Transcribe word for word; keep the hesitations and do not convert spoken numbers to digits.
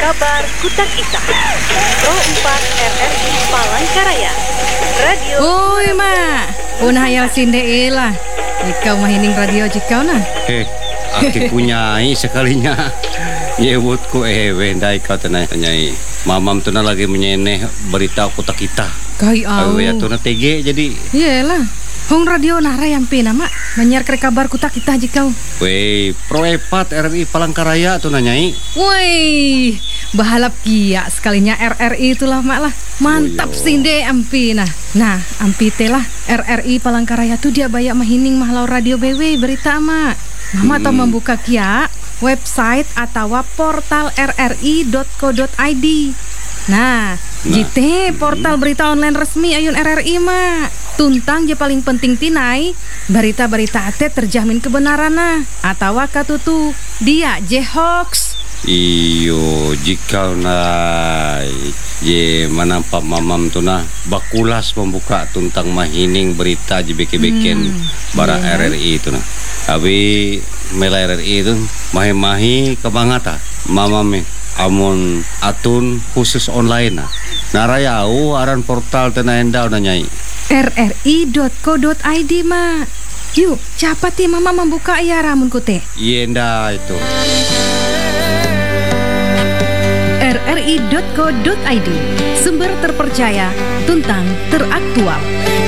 Kabar Kutak Ita Pro empat R R I Palangkaraya Radio. Oi mak, punah hayal sinde lah. Ikau mahining radio jikau nah. Eh, aku punyai sekalinya. Yewutku eh wendai kau tenai nyai. Mamam tuna lagi menyeneh berita Kutak Ita. Kai au. Awe ya tuna T G jadi. Iyalah. Hong radio nara yang pina mak menyiar ke kabar Kutak Ita jikau. Wei, Pro empat R R I Palangkaraya tuna nyai. Woi, bahalap kia sekalinya R R I itulah mak lah. Mantap Oh, sinde ampi nah. Nah, ampi telah R R I Palangkaraya tuh dia bayak mahining mahlau radio B W berita mak. Mama atau membuka kia website atau portal r r i dot co dot i d. Nah, Nah. jite portal berita online resmi ayun R R I mak. Tuntang je paling penting tinai berita-berita ate terjamin kebenaran nah atau katutu dia je hoax. Iyo, jika nai ye manampak mamam tuna bakulas membuka tuntang mahining berita je beke-beken Hmm, bara iya. R R I itu nah. Abi mela R R I itu mahi-mahi kebangata mamam amun atun khusus online nah. Narayau aran portal tena endau na nyai. r r i dot co dot i d mak. Yuk, cepat ya mama membuka ya ramun kute. Yenda itu. r r i dot co dot i d, sumber terpercaya, tuntang teraktual.